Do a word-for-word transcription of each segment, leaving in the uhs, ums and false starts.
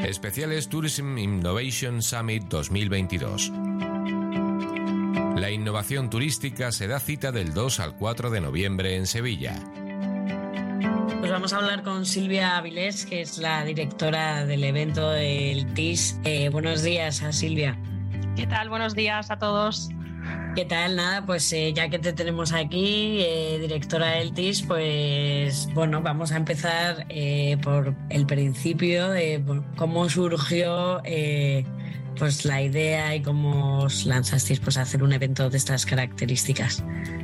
Especiales Tourism Innovation Summit dos mil veintidós. La innovación turística se da cita del dos al cuatro de noviembre en Sevilla. Pues vamos a hablar con Silvia Avilés, que es la directora del evento del T I S. Eh, buenos días a Silvia. ¿Qué tal? Buenos días a todos. ¿Qué tal? Nada, pues eh, ya que te tenemos aquí, eh, directora del T I S, pues bueno, vamos a empezar eh, por el principio de bueno, cómo surgió eh, pues la idea y cómo os lanzasteis pues, a hacer un evento de estas características.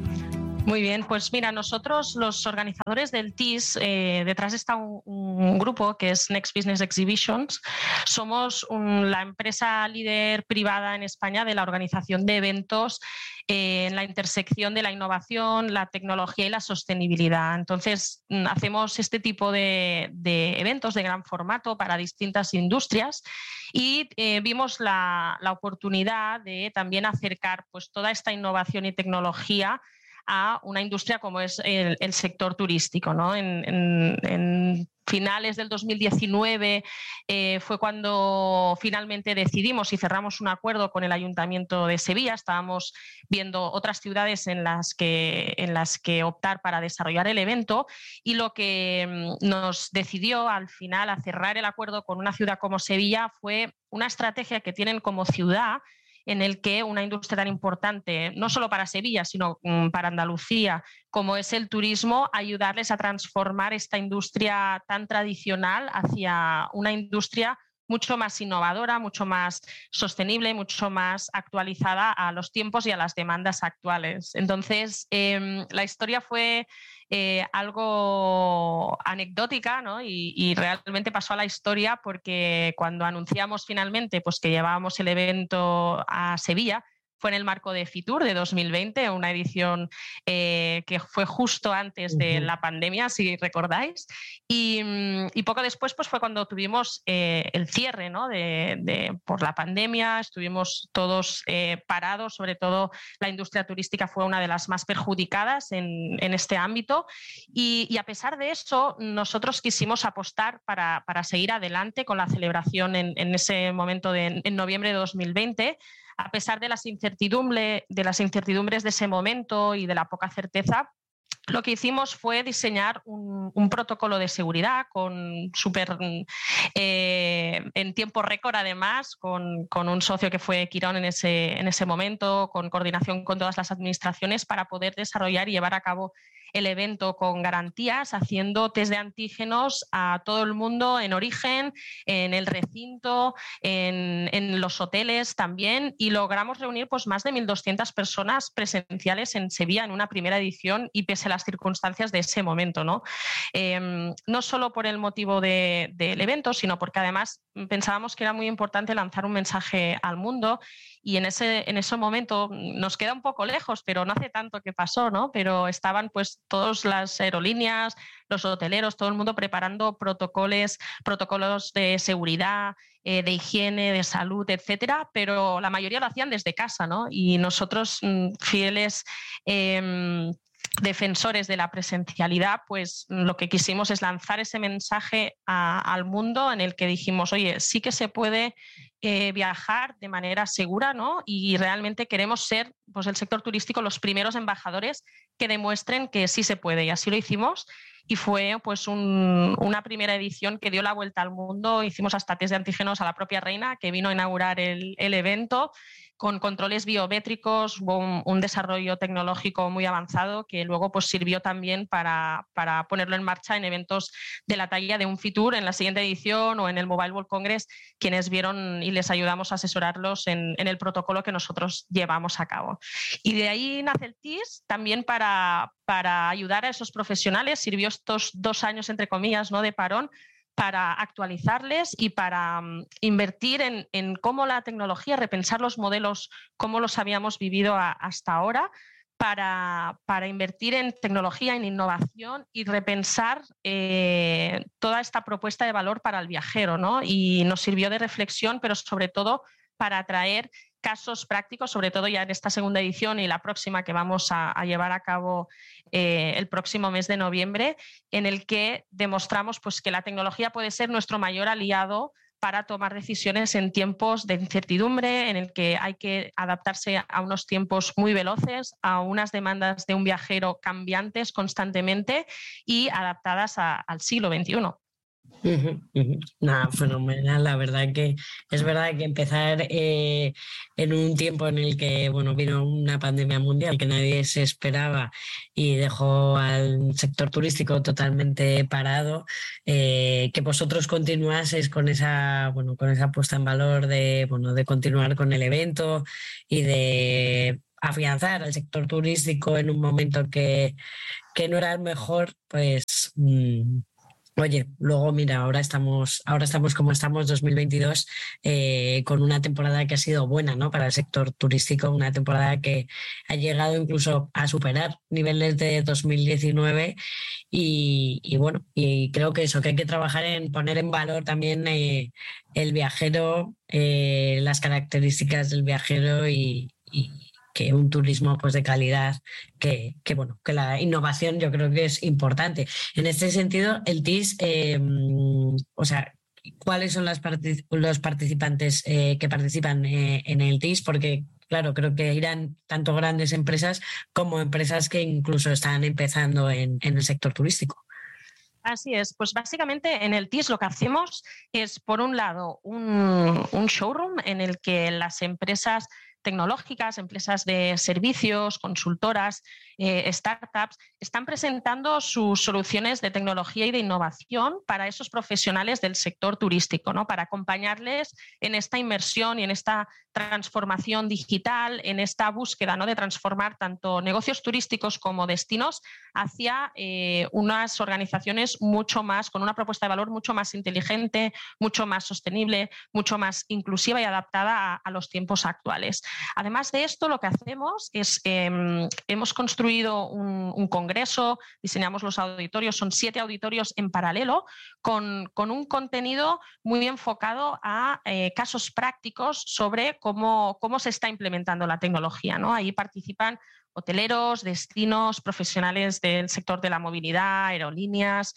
Muy bien, pues mira, nosotros los organizadores del T I S, eh, detrás está un, un grupo que es Next Business Exhibitions. Somos un, la empresa líder privada en España de la organización de eventos eh, en la intersección de la innovación, la tecnología y la sostenibilidad. Entonces, hacemos este tipo de, de eventos de gran formato para distintas industrias y eh, vimos la, la oportunidad de también acercar pues, toda esta innovación y tecnología a una industria como es el, el sector turístico, ¿no? En, en, en finales del dos mil diecinueve eh, fue cuando finalmente decidimos y cerramos un acuerdo con el Ayuntamiento de Sevilla. Estábamos viendo otras ciudades en las que, en las que optar para desarrollar el evento y lo que nos decidió al final a cerrar el acuerdo con una ciudad como Sevilla fue una estrategia que tienen como ciudad en el que una industria tan importante, no solo para Sevilla, sino para Andalucía, como es el turismo, ayudarles a transformar esta industria tan tradicional hacia una industria mucho más innovadora, mucho más sostenible, mucho más actualizada a los tiempos y a las demandas actuales. Entonces, eh, la historia fue eh, algo anecdótica, ¿no? y, y realmente pasó a la historia porque cuando anunciamos finalmente pues, que llevábamos el evento a Sevilla, fue en el marco de Fitur de dos mil veinte, una edición eh, que fue justo antes de la pandemia, si recordáis. Y, y poco después pues, fue cuando tuvimos eh, el cierre, ¿no? de, de, por la pandemia. Estuvimos todos eh, parados, sobre todo la industria turística fue una de las más perjudicadas en, en este ámbito. Y, y a pesar de eso, nosotros quisimos apostar para, para seguir adelante con la celebración en, en ese momento de en noviembre de dos mil veinte. A pesar de las incertidumbres, de las incertidumbres de ese momento y de la poca certeza, lo que hicimos fue diseñar un, un protocolo de seguridad con super, eh, en tiempo récord, además, con, con un socio que fue Quirón en ese, en ese momento, con coordinación con todas las administraciones para poder desarrollar y llevar a cabo el evento con garantías, haciendo test de antígenos a todo el mundo en origen, en el recinto, en, en los hoteles también, y logramos reunir pues, más de mil doscientas personas presenciales en Sevilla en una primera edición y pese a las circunstancias de ese momento, ¿no? Eh, no solo por el motivo de, del evento, sino porque además pensábamos que era muy importante lanzar un mensaje al mundo. Y en ese, en ese momento nos queda un poco lejos, pero no hace tanto que pasó, ¿no? Pero estaban pues todas las aerolíneas, los hoteleros, todo el mundo preparando protocolos, protocolos de seguridad, eh, de higiene, de salud, etcétera, pero la mayoría lo hacían desde casa, ¿no? Y nosotros, fieles eh, defensores de la presencialidad, pues lo que quisimos es lanzar ese mensaje a, al mundo en el que dijimos, oye, sí que se puede eh, viajar de manera segura, ¿no? Y realmente queremos ser, pues el sector turístico, los primeros embajadores que demuestren que sí se puede, y así lo hicimos. Y fue pues un, una primera edición que dio la vuelta al mundo. Hicimos hasta test de antígenos a la propia reina, que vino a inaugurar el, el evento, con controles biométricos, hubo un, un desarrollo tecnológico muy avanzado que luego pues, sirvió también para, para ponerlo en marcha en eventos de la talla de un Fitur en la siguiente edición o en el Mobile World Congress, quienes vieron y les ayudamos a asesorarlos en, en el protocolo que nosotros llevamos a cabo. Y de ahí nace el T I S, también para, para ayudar a esos profesionales. Sirvió estos dos años, entre comillas, ¿no? de parón, para actualizarles y para um, invertir en, en cómo la tecnología, repensar los modelos, cómo los habíamos vivido a, hasta ahora, para, para invertir en tecnología, en innovación y repensar eh, toda esta propuesta de valor para el viajero, ¿no? Y nos sirvió de reflexión, pero sobre todo para atraer casos prácticos, sobre todo ya en esta segunda edición y la próxima que vamos a, a llevar a cabo eh, el próximo mes de noviembre, en el que demostramos pues, que la tecnología puede ser nuestro mayor aliado para tomar decisiones en tiempos de incertidumbre, en el que hay que adaptarse a unos tiempos muy veloces, a unas demandas de un viajero cambiantes constantemente y adaptadas a, al siglo veintiuno. Uh-huh, uh-huh. Nada, fenomenal. La verdad que es verdad que empezar eh, en un tiempo en el que bueno, vino una pandemia mundial que nadie se esperaba y dejó al sector turístico totalmente parado, eh, que vosotros continuaseis con esa, bueno, con esa puesta en valor de, bueno, de continuar con el evento y de afianzar al sector turístico en un momento que, que no era el mejor, pues... Mmm, Oye, luego mira, ahora estamos, ahora estamos como estamos, dos mil veintidós, eh, con una temporada que ha sido buena, ¿no? Para el sector turístico, una temporada que ha llegado incluso a superar niveles de dos mil diecinueve y, y bueno, y creo que eso, que hay que trabajar en poner en valor también eh, el viajero, eh, las características del viajero y, y que un turismo pues de calidad, que, que bueno, que la innovación yo creo que es importante. En este sentido, el T I S, eh, o sea, ¿cuáles son las partic- los participantes eh, que participan eh, en el T I S? Porque claro, creo que irán tanto grandes empresas como empresas que incluso están empezando en, en el sector turístico. Así es, pues básicamente en el T I S lo que hacemos es, por un lado, un, un showroom en el que las empresas tecnológicas, empresas de servicios, consultoras, eh, startups, están presentando sus soluciones de tecnología y de innovación para esos profesionales del sector turístico, ¿no? Para acompañarles en esta inmersión y en esta transformación digital, en esta búsqueda, ¿no? De transformar tanto negocios turísticos como destinos hacia eh, unas organizaciones mucho más, con una propuesta de valor mucho más inteligente, mucho más sostenible, mucho más inclusiva y adaptada a, a los tiempos actuales. Además de esto, lo que hacemos es, eh, hemos construido un, un congreso, diseñamos los auditorios, son siete auditorios en paralelo, con, con un contenido muy enfocado a eh, casos prácticos sobre cómo, cómo se está implementando la tecnología, ¿no? Ahí participan hoteleros, destinos, profesionales del sector de la movilidad, aerolíneas,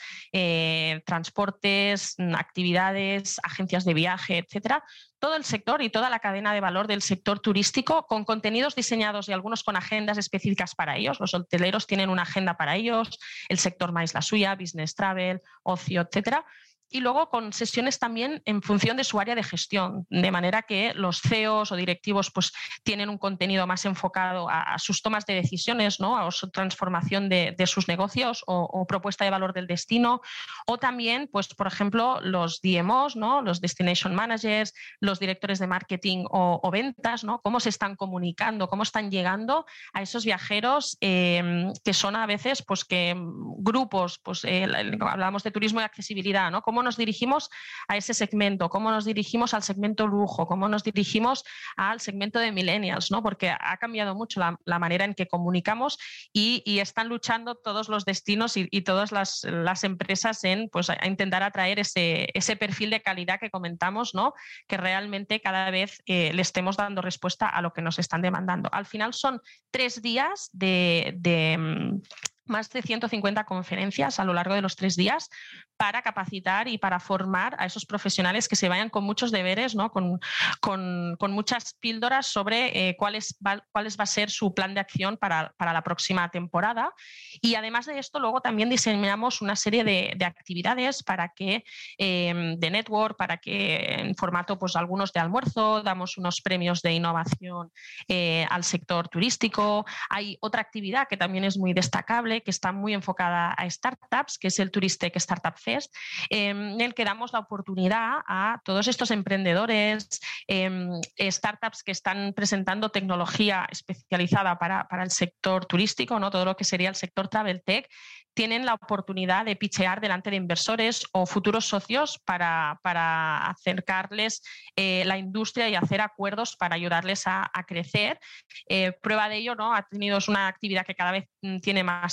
eh, transportes, actividades, agencias de viaje, etcétera. Todo el sector y toda la cadena de valor del sector turístico, con contenidos diseñados y algunos con agendas específicas para ellos. Los hoteleros tienen una agenda para ellos, el sector más la suya, business travel, ocio, etcétera. Y luego con sesiones también en función de su área de gestión, de manera que los C E Os o directivos pues, tienen un contenido más enfocado a, a sus tomas de decisiones, ¿no? A su transformación de, de sus negocios o, o propuesta de valor del destino, o también, pues, por ejemplo, los D M Os, ¿no? Los Destination Managers, los directores de marketing o, o ventas, ¿no? Cómo se están comunicando, cómo están llegando a esos viajeros eh, que son a veces pues, que grupos, pues, eh, hablamos de turismo y accesibilidad, ¿no? Cómo nos dirigimos a ese segmento, cómo nos dirigimos al segmento lujo, cómo nos dirigimos al segmento de millennials, ¿no? Porque ha cambiado mucho la, la manera en que comunicamos y, y están luchando todos los destinos y, y todas las, las empresas en pues, a intentar atraer ese, ese perfil de calidad que comentamos, ¿no? Que realmente cada vez eh, le estemos dando respuesta a lo que nos están demandando. Al final son tres días de... de más de ciento cincuenta conferencias a lo largo de los tres días para capacitar y para formar a esos profesionales que se vayan con muchos deberes, ¿no? con, con, con muchas píldoras sobre eh, cuál, es, va, cuál es, va a ser su plan de acción para, para la próxima temporada. Y además de esto, luego también diseñamos una serie de, de actividades para que, eh, de network, para que en formato, pues algunos de almuerzo, damos unos premios de innovación eh, al sector turístico. Hay otra actividad que también es muy destacable, que está muy enfocada a startups, que es el Turistec Startup Fest, eh, en el que damos la oportunidad a todos estos emprendedores, eh, startups que están presentando tecnología especializada para, para el sector turístico, ¿no? Todo lo que sería el sector travel tech, tienen la oportunidad de pitchear delante de inversores o futuros socios para, para acercarles eh, la industria y hacer acuerdos para ayudarles a, a crecer. Eh, prueba de ello, ¿no? Ha tenido una actividad que cada vez tiene más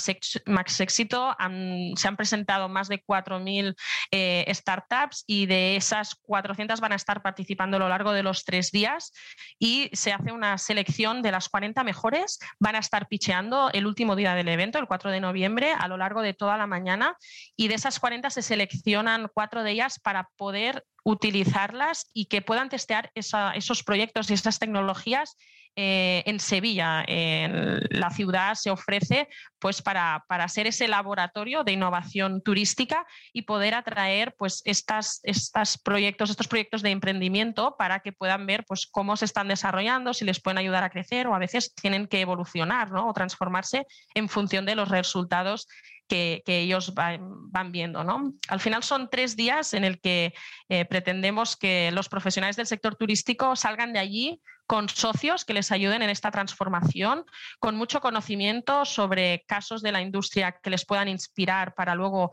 ex, más éxito. Han, se han presentado más de cuatro mil eh, startups y de esas cuatrocientas van a estar participando a lo largo de los tres días y se hace una selección de las cuarenta mejores. Van a estar pitcheando el último día del evento, el cuatro de noviembre, a lo largo de toda la mañana, y de esas cuarenta se seleccionan cuatro de ellas para poder utilizarlas y que puedan testear esa, esos proyectos y esas tecnologías eh, en Sevilla. En la ciudad se ofrece pues, para, para ser ese laboratorio de innovación turística y poder atraer pues, estas, estas proyectos, estos proyectos de emprendimiento para que puedan ver pues, cómo se están desarrollando, si les pueden ayudar a crecer o a veces tienen que evolucionar, ¿no? O transformarse en función de los resultados Que, que ellos van, van viendo, ¿no? Al final son tres días en el que eh, pretendemos que los profesionales del sector turístico salgan de allí con socios que les ayuden en esta transformación, con mucho conocimiento sobre casos de la industria que les puedan inspirar para luego